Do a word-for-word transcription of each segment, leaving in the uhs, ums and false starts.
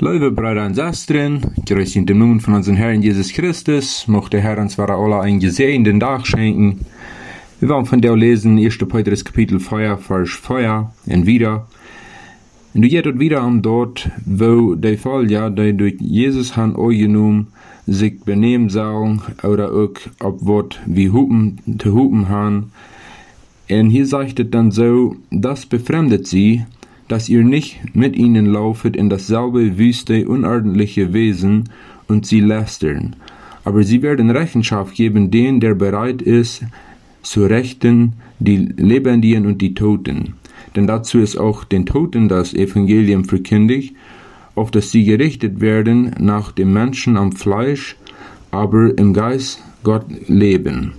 Liebe Brüder und Schwestern, grüß in dem Namen von unserem Herrn Jesus Christus, mochte der Herr uns für alle einen gesegneten Tag schenken. Wir wollen von der lesen, erster Petrus Kapitel vier, Vers vier, und wieder. Und du geht wieder am dort, wo die Folge, die durch Jesus han angenommen, sich benehmen sollen, oder auch, ob wat wie hupen, zu hupen han. Und hier sagt es dann so, das befremdet sie, dass ihr nicht mit ihnen laufet in dasselbe wüste, unordentliche Wesen und sie lästern. Aber sie werden Rechenschaft geben den, der bereit ist, zu richten die Lebendigen und die Toten. Denn dazu ist auch den Toten das Evangelium verkündigt, auf dass sie gerichtet werden nach dem Menschen am Fleisch, aber im Geist Gott leben.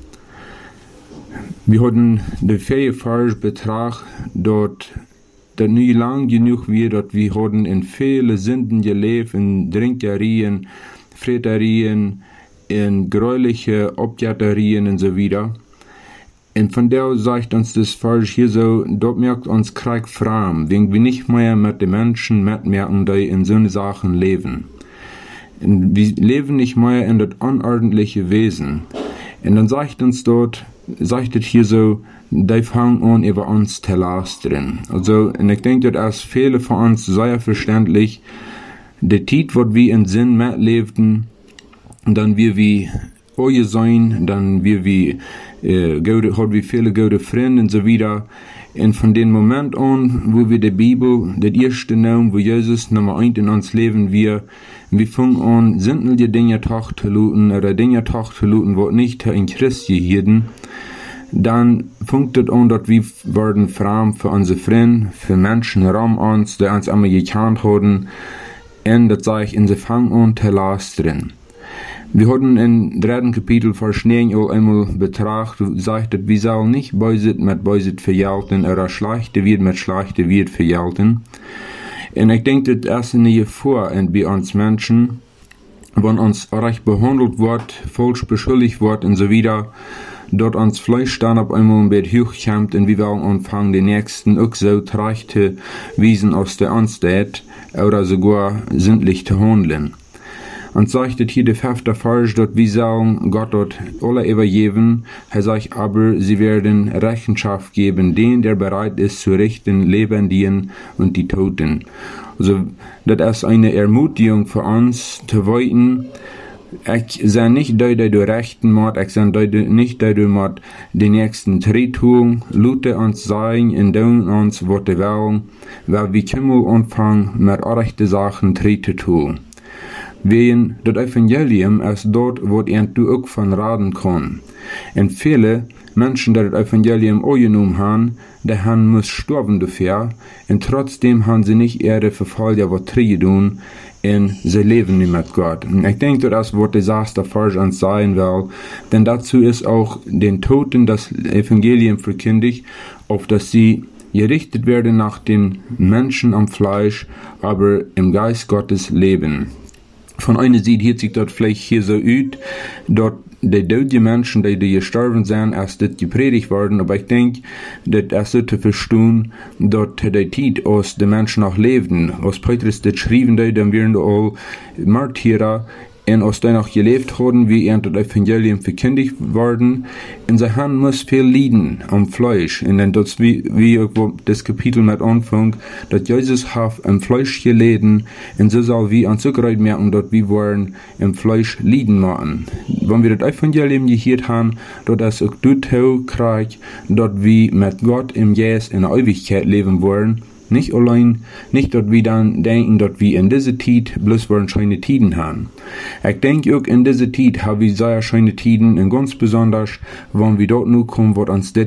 Wir hatten den vier Vers betracht, dort dat nu lang genug wir, dat wir haben in viele Sünden gelebt, in Drinkerien, Freterien, in gräuliche Objetterien und so weiter. Und von der sagt uns das Vers hier so, dort merkt uns Krieg fram, wegen wir nicht mehr mit den Menschen mitmerken, die in so Sachen leben. Und wir leben nicht mehr in das unordentliche Wesen. Und dann sagt uns dort, sagt es hier so, die fangen an, über uns zu lästern. Also, und ich denke, das ist viele von uns sehr verständlich. Die Zeit, wo wir in Sinn mitlebten, dann wir wie Oje sein, dann wir wie, äh, gute, hat wir viele gute Freunde und so weiter. Und von dem Moment an, wo wir die Bibel, das erste Namen, wo Jesus Nummer eins in uns leben, wir, wir fangen an, sinnliche Dinge tag zu luten, oder Dinge tag zu luten, wo nicht in Christi hielten, dann fängt es an, dass wir werden fram für unsere Freunde, für Menschen herum uns, die uns einmal gekannt haben, und das sage ich, in sie fangen an zu lästern. Wir hatten im dritten Kapitel Vers neun auch einmal betrachtet, sagt, wir sollen nicht Böset mit Böset vergelten, oder Schlechte wird mit Schlechte wird vergelten. Und ich denke, das ist nicht vor, und bei uns Menschen, wenn uns recht behandelt wird, falsch beschuldigt wird und so weiter, dort uns Fleisch dann auf einmal ein bisschen hochkommt und wir wollen anfangen, den Nächsten auch so recht zu wiesen aus der Anstät oder sogar sündlich zu handeln. Und sagt hier der fünfte Vers, dort wir sagen, Gott dort alle übergeben, er sagt aber, sie werden Rechenschaft geben, den, der bereit ist zu richten, Lebendigen und die Toten. Also, das ist eine Ermutigung für uns, zu weiten. Ich sage nicht, dass du rechten macht, ich sage nicht, dass du mit den nächsten Tritt tun, Leute uns sagen, und tun uns, was wir wollen, weil wir können anfangen, mit rechten Sachen Tritt zu tun. Wegen das Evangelium ist dort, wo du auch von raten kann. Und viele Menschen, die das Evangelium angenommen haben, die haben müssen sterben dafür, und trotzdem haben sie nicht ihre Verfolger was tun, und sie leben nicht mit Gott. Und ich denke, das ist, was der Saster Vers uns sein will, denn dazu ist auch den Toten das Evangelium verkündigt, auf dass sie gerichtet werden nach den Menschen am Fleisch, aber im Geist Gottes leben. Von einer Seite hört sich dort vielleicht hier so ut, dort die toten Menschen, die, die gestorben sind, erst das gepredigt worden, aber ich denke, das ist so zu verstehen, dort die Zeit aus den Menschen noch lebten, aus Petrus das schrieben, die dann wären all Martyrer, und aus denen auch gelebt haben, wie er das Evangelium verkündigt worden, und sie haben muss viel leiden am Fleisch, und dann das wie, wie das Kapitel mit anfängt, dass Jesus hat am Fleisch geleden, und so soll wir uns auch gerade merken, dass wir wollen im Fleisch leiden machen. Wenn wir das Evangelium gehört haben, dass das auch dort kriegt, dass wir mit Gott im Jesus in der Ewigkeit leben wollen, nicht allein, nicht, dass wir dann denken, dass wir in dieser Zeit bloß wollen schöne Tiden haben. Ich denke auch in dieser Zeit haben wir sehr schöne Tiden, und ganz besonders, wenn wir dort nur kommen, was uns das